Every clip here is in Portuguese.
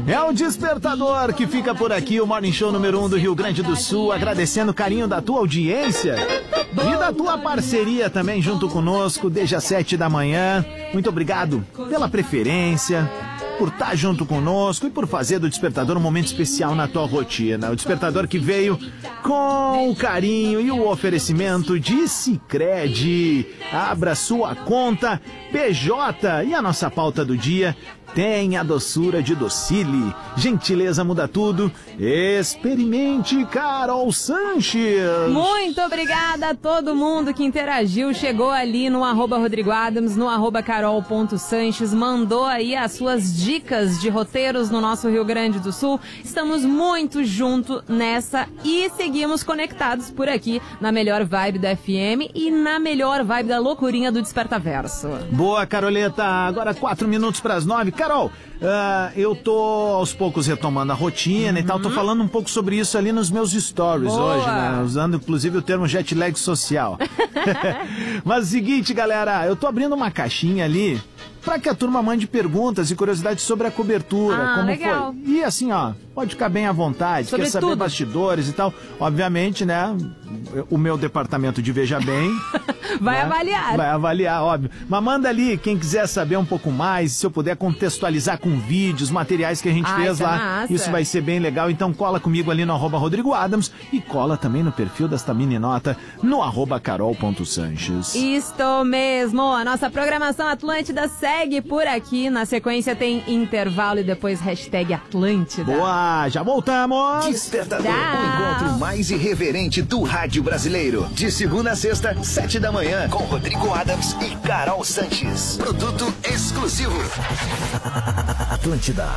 É o Despertador que fica por aqui, o Morning Show número 1 do Rio Grande do Sul, agradecendo o carinho da tua audiência e da tua parceria também junto conosco, desde as 7 da manhã. Muito obrigado pela preferência, por estar junto conosco e por fazer do Despertador um momento especial na tua rotina. O Despertador que veio com o carinho e o oferecimento de Sicredi. Abra sua conta PJ e a nossa pauta do dia tem a doçura de Docile. Gentileza muda tudo. Experimente Carol Sanches. Muito obrigada a todo mundo que interagiu. Chegou ali no @Rodrigo Adams, no @Carol.Sanches. Mandou aí as suas dicas de roteiros no nosso Rio Grande do Sul. Estamos muito juntos nessa e seguimos conectados por aqui na melhor vibe da FM e na melhor vibe da loucurinha do Despertaverso. Boa, Caroleta. Agora 4 minutos para as 9. Carol, eu tô aos poucos retomando a rotina e tal, tô falando um pouco sobre isso ali nos meus stories. Boa. Hoje, né? Usando inclusive o termo jet lag social. Mas é o seguinte, galera, eu tô abrindo uma caixinha ali pra que a turma mande perguntas e curiosidades sobre a cobertura, como legal. foi. E assim, ó, pode ficar bem à vontade, sobre quer saber tudo. Bastidores e tal. Obviamente, né, o meu departamento de Veja Bem... Vai né? avaliar. Vai avaliar, óbvio. Mas manda ali, quem quiser saber um pouco mais, se eu puder contextualizar com vídeos, materiais que a gente fez lá, massa. Isso vai ser bem legal. Então cola comigo ali no @Rodrigo Adams e cola também no perfil desta mini nota no @Carol.Sanches. Isto mesmo, a nossa programação Atlântida segue por aqui. Na sequência tem intervalo e depois #Atlântida. Boa, já voltamos! Despertador, o encontro mais irreverente do rádio brasileiro. De segunda a sexta, 7 da manhã, com Rodrigo Adams e Carol Sanches. Produto exclusivo. Atlântida.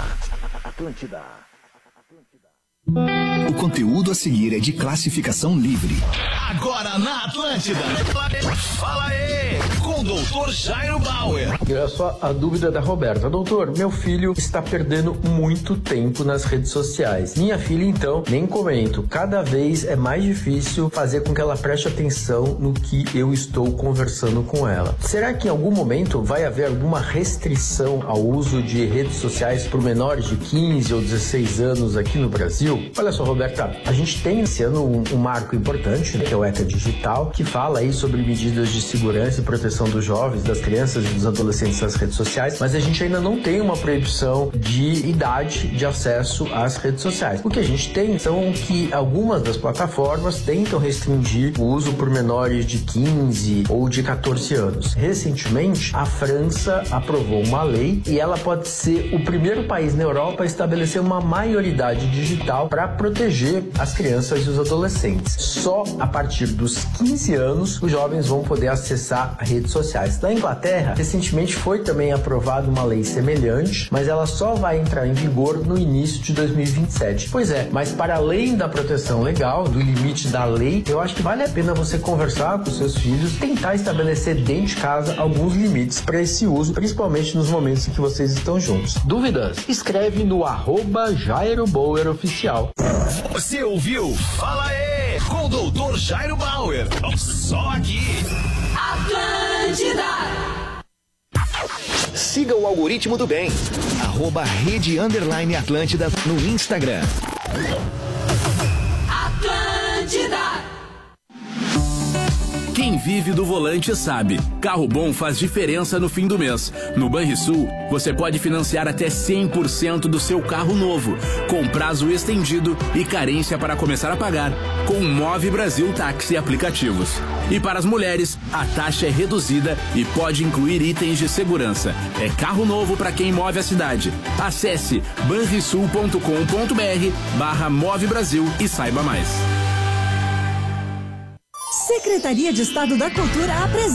O conteúdo a seguir é de classificação livre. Agora na Atlântida. Fala aí, com o Dr. Jairo Bauer. E olha só a dúvida da Roberta. Doutor, meu filho está perdendo muito tempo nas redes sociais. Minha filha, então, nem comento. Cada vez é mais difícil fazer com que ela preste atenção no que eu estou conversando com ela. Será que em algum momento vai haver alguma restrição ao uso de redes sociais por menores de 15 ou 16 anos aqui no Brasil? Olha só, Roberta, a gente tem esse ano um marco importante, né, que é o ECA Digital, que fala aí sobre medidas de segurança e proteção dos jovens, das crianças e dos adolescentes nas redes sociais, mas a gente ainda não tem uma proibição de idade de acesso às redes sociais. O que a gente tem são que algumas das plataformas tentam restringir o uso por menores de 15 ou de 14 anos. Recentemente, a França aprovou uma lei e ela pode ser o primeiro país na Europa a estabelecer uma maioridade digital para proteger as crianças e os adolescentes. Só a partir dos 15 anos, os jovens vão poder acessar redes sociais. Na Inglaterra, recentemente foi também aprovada uma lei semelhante, mas ela só vai entrar em vigor no início de 2027. Pois é, mas para além da proteção legal, do limite da lei, eu acho que vale a pena você conversar com seus filhos, tentar estabelecer dentro de casa alguns limites para esse uso, principalmente nos momentos em que vocês estão juntos. Dúvidas? Escreve no @Jairo Bauer Oficial. Você ouviu? Fala aí, com o Dr. Jairo Bauer. Só aqui. Atlântida. Siga o algoritmo do bem. @Rede_Atlântida no Instagram. Atlântida. Quem vive do volante sabe, carro bom faz diferença no fim do mês. No Banrisul, você pode financiar até 100% do seu carro novo, com prazo estendido e carência para começar a pagar, com o Move Brasil Táxi e aplicativos. E para as mulheres, a taxa é reduzida e pode incluir itens de segurança. É carro novo para quem move a cidade. Acesse banrisul.com.br/Move Brasil e saiba mais. Secretaria de Estado da Cultura apresenta